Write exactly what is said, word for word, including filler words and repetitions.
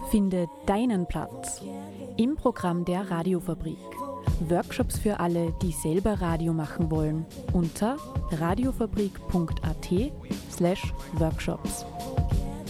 Finde deinen Platz im Programm der Radiofabrik. Workshops für alle, die selber Radio machen wollen, unter radiofabrik punkt at slash workshops.